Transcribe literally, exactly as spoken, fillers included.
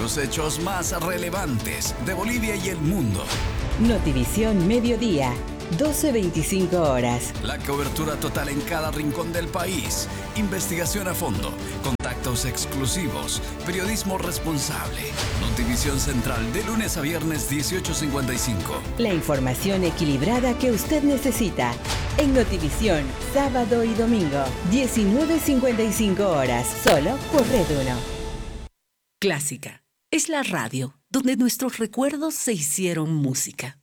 los hechos más relevantes de Bolivia y el mundo. Notivisión Mediodía, doce veinticinco horas. La cobertura total en cada rincón del país. Investigación a fondo. Contactos exclusivos. Periodismo responsable. Notivisión Central de lunes a viernes dieciocho cincuenta y cinco. La información equilibrada que usted necesita. En Notivisión, sábado y domingo, diecinueve cincuenta y cinco horas. Solo por Red uno. Clásica. Es la radio donde nuestros recuerdos se hicieron música.